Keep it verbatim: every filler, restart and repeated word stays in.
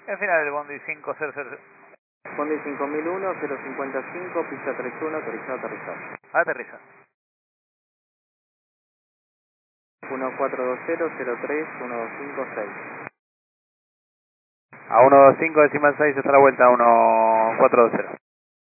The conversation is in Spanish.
En final del Bondi cinco cero cero. Bondi cinco mil uno, cero cincuenta y cinco, pista treinta y uno, autorizado a aterrizar. Aterriza. uno cuatro dos cero, cero tres, uno dos cinco seis. A uno dos cinco decimal seis está la vuelta, uno cuatro dos cero.